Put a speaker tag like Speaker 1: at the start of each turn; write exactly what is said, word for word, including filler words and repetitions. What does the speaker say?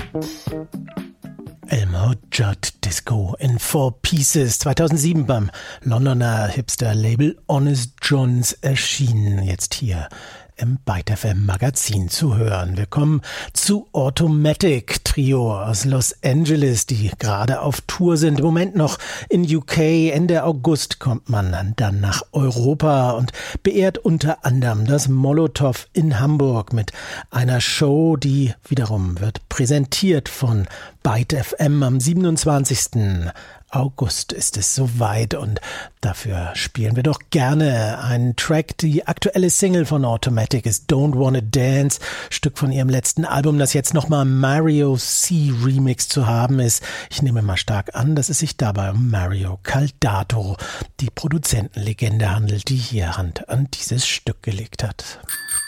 Speaker 1: Elmo Judd Disco in Four Pieces, zweitausendsieben beim Londoner Hipster-Label Honest Jon's erschienen, jetzt hier im Byte F M Magazin zu hören. Wir kommen zu Automatic, Trio aus Los Angeles, die gerade auf Tour sind. Im Moment noch in U K. Ende August kommt man dann nach Europa und beehrt unter anderem das Molotow in Hamburg mit einer Show, die wiederum wird präsentiert von Byte F M. Am siebenundzwanzigsten August ist es soweit und dafür spielen wir doch gerne einen Track. Die aktuelle Single von Automatic ist Don't Wanna Dance, Stück von ihrem letzten Album, das jetzt nochmal Mario C. Remix zu haben ist. Ich nehme mal stark an, dass es sich dabei um Mario Caldato, die Produzentenlegende, handelt, die hier Hand an dieses Stück gelegt hat.